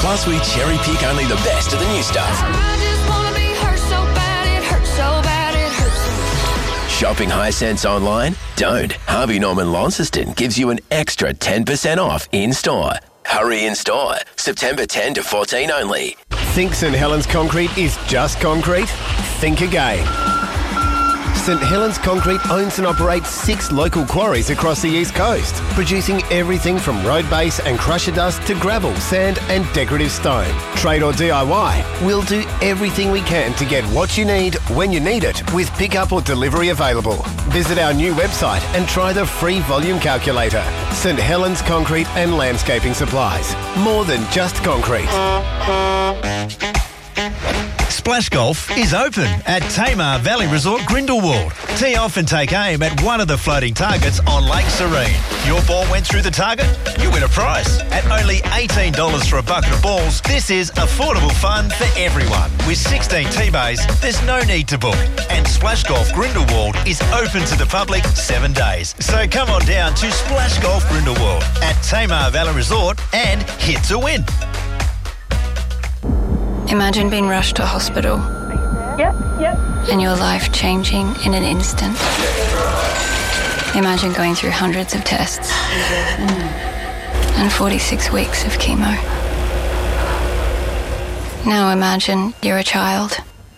Plus, we cherry pick only the best of the new stuff. I just wanna be hurt so bad, it hurts so bad, it hurts so bad. Shopping Hisense online? Don't. Harvey Norman Launceston gives you an extra 10% off in-store. Hurry in-store. September 10 to 14 only. Think St Helens Concrete is just concrete? Think again. St Helens Concrete owns and operates 6 local quarries across the East Coast, producing everything from road base and crusher dust to gravel, sand and decorative stone. Trade or DIY, we'll do everything we can to get what you need when you need it, with pickup or delivery available. Visit our new website and try the free volume calculator. St Helens Concrete and Landscaping Supplies. More than just concrete. Splash Golf is open at Tamar Valley Resort Grindelwald. Tee off and take aim at one of the floating targets on Lake Serene. Your ball went through the target, you win a prize. At only $18 for a bucket of balls, this is affordable fun for everyone. With 16 tee bays, there's no need to book. And Splash Golf Grindelwald is open to the public 7 days. So come on down to Splash Golf Grindelwald at Tamar Valley Resort and hit to win. Imagine being rushed to hospital. Yep. And your life changing in an instant. Imagine going through hundreds of tests and 46 weeks of chemo. Now imagine you're a child.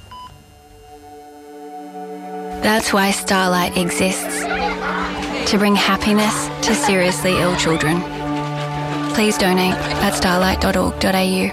That's why Starlight exists. To bring happiness to seriously ill children. Please donate at starlight.org.au.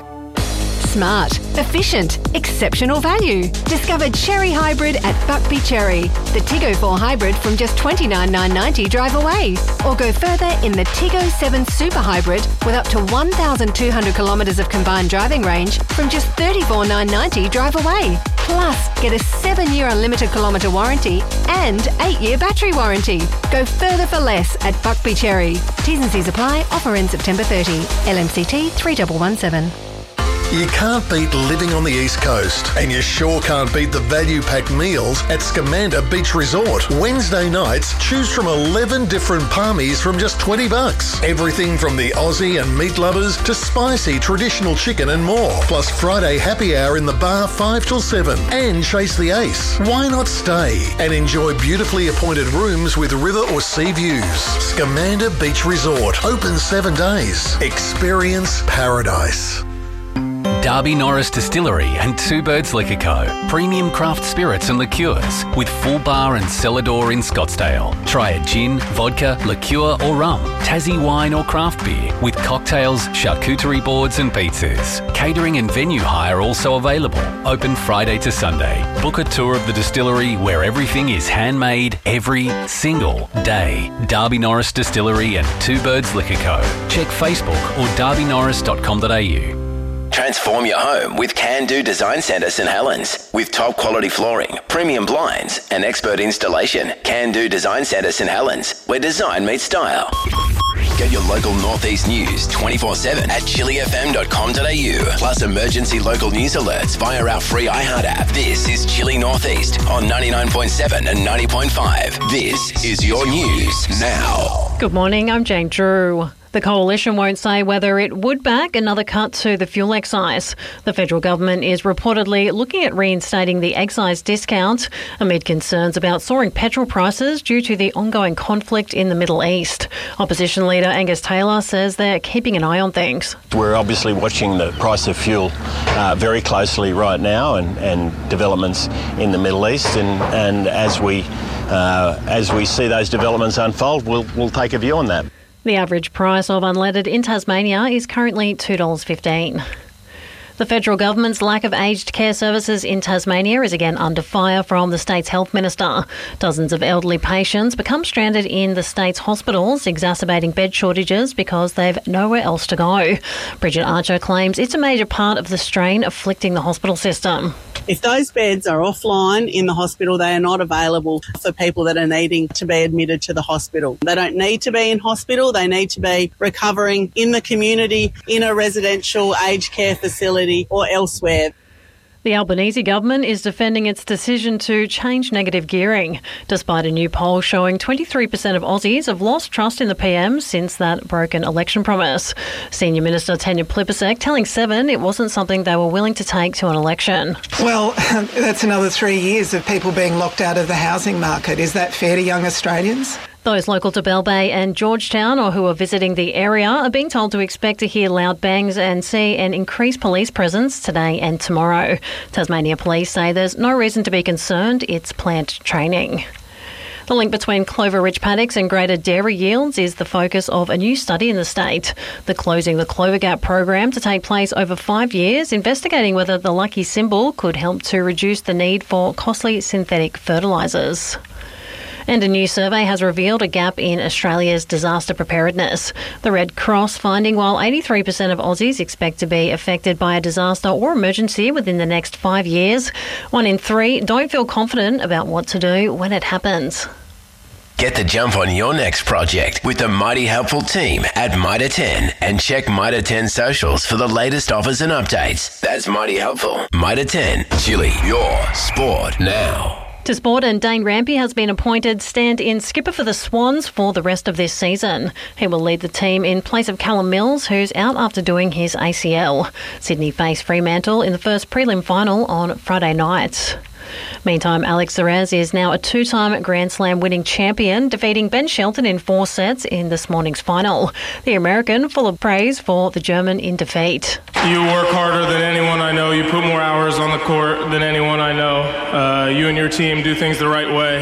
Smart, efficient, exceptional value. Discover Cherry Hybrid at Buckby Cherry. The Tiggo 4 Hybrid from just $29,990 drive away. Or go further in the Tiggo 7 Super Hybrid with up to 1,200 kilometres of combined driving range from just $34,990 drive away. Plus, get a 7-year unlimited kilometre warranty and 8-year battery warranty. Go further for less at Buckby Cherry. T's and C's apply. Offer ends September 30. LMCT 3117. You can't beat living on the East Coast, and you sure can't beat the value-packed meals at Scamander Beach Resort. Wednesday nights, choose from 11 different palmies from just $20. Everything from the Aussie and meat lovers to spicy traditional chicken and more. Plus Friday happy hour in the bar 5 till 7 and chase the ace. Why not stay and enjoy beautifully appointed rooms with river or sea views? Scamander Beach Resort, open 7 days. Experience paradise. Darby Norris Distillery and Two Birds Liquor Co. Premium craft spirits and liqueurs with full bar and cellar door in Scottsdale. Try a gin, vodka, liqueur or rum, Tassie wine or craft beer with cocktails, charcuterie boards and pizzas. Catering and venue hire also available. Open Friday to Sunday. Book a tour of the distillery where everything is handmade every single day. Darby Norris Distillery and Two Birds Liquor Co. Check Facebook or darbynorris.com.au. Transform your home with Can Do Design Centre St Helens. With top quality flooring, premium blinds and expert installation. Can Do Design Centre St Helens, where design meets style. Get your local Northeast news 24/7 at chillyfm.com.au. Plus emergency local news alerts via our free iHeart app. This is Chilly Northeast on 99.7 and 90.5. This is your news now. Good morning, I'm Jane Drew. The Coalition won't say whether it would back another cut to the fuel excise. The federal government is reportedly looking at reinstating the excise discount amid concerns about soaring petrol prices due to the ongoing conflict in the Middle East. Opposition leader Angus Taylor says they're keeping an eye on things. We're obviously watching the price of fuel very closely right now and developments in the Middle East, and as we see those developments unfold, we'll take a view on that. The average price of unleaded in Tasmania is currently $2.15. The federal government's lack of aged care services in Tasmania is again under fire from the state's health minister. Dozens of elderly patients become stranded in the state's hospitals, exacerbating bed shortages because they've nowhere else to go. Bridget Archer claims it's a major part of the strain afflicting the hospital system. If those beds are offline in the hospital, they are not available for people that are needing to be admitted to the hospital. They don't need to be in hospital. They need to be recovering in the community, in a residential aged care facility or elsewhere. The Albanese government is defending its decision to change negative gearing, despite a new poll showing 23% of Aussies have lost trust in the PM since that broken election promise. Senior Minister Tanya Plibersek telling Seven it wasn't something they were willing to take to an election. Well, that's another 3 years of people being locked out of the housing market. Is that fair to young Australians? Those local to Bell Bay and Georgetown or who are visiting the area are being told to expect to hear loud bangs and see an increased police presence today and tomorrow. Tasmania Police say there's no reason to be concerned. It's plant training. The link between clover rich paddocks and greater dairy yields is the focus of a new study in the state. The Closing the Clover Gap program to take place over 5 years, investigating whether the lucky symbol could help to reduce the need for costly synthetic fertilisers. And a new survey has revealed a gap in Australia's disaster preparedness. The Red Cross finding while 83% of Aussies expect to be affected by a disaster or emergency within the next 5 years, 1 in 3 don't feel confident about what to do when it happens. Get the jump on your next project with the Mighty Helpful team at Mitre 10 and check Mitre 10 socials for the latest offers and updates. That's Mighty Helpful. Mitre 10, Chili, your sport now. To sport, and Dane Rampy has been appointed stand-in skipper for the Swans for the rest of this season. He will lead the team in place of Callum Mills, who's out after doing his ACL. Sydney face Fremantle in the first prelim final on Friday night. Meantime, Alex Zerez is now a 2-time Grand Slam winning champion, defeating Ben Shelton in 4 sets in this morning's final. The American full of praise for the German in defeat. You work harder than anyone I know. You put more hours on the court than anyone I know. You and your team do things the right way,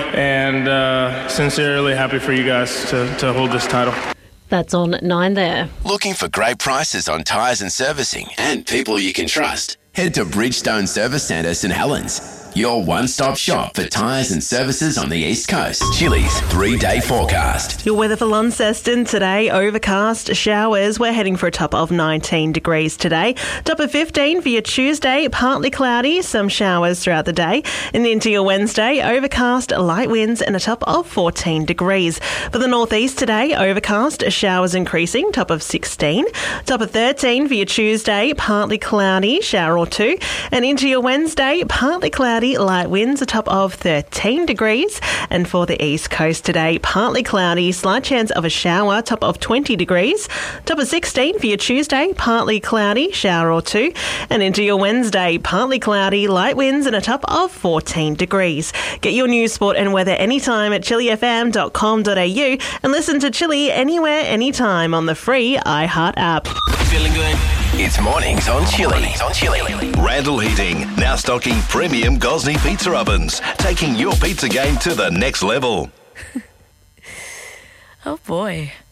and sincerely happy for you guys to hold this title. That's on 9 there. Looking for great prices on tyres and servicing and people you can trust? Head to Bridgestone Service Centre St Helens. Your one-stop shop for tyres and services on the East Coast. Chili's 3-day forecast. Your weather for Launceston today, overcast, showers. We're heading for a top of 19 degrees today. Top of 15 for your Tuesday, partly cloudy, some showers throughout the day. And into your Wednesday, overcast, light winds and a top of 14 degrees. For the northeast today, overcast, showers increasing, top of 16. Top of 13 for your Tuesday, partly cloudy, shower or 2. And into your Wednesday, partly cloudy, light winds, a top of 13 degrees. And for the east coast today, partly cloudy, slight chance of a shower, top of 20 degrees. Top of 16 for your Tuesday, partly cloudy, shower or 2. And into your Wednesday, partly cloudy, light winds and a top of 14 degrees. Get your news, sport and weather anytime at chillyfm.com.au and listen to Chilly anywhere, anytime on the free iHeart app. Feeling good? It's mornings on Chili. Randall Heating, now stocking premium Gosney pizza ovens, taking your pizza game to the next level. Oh boy.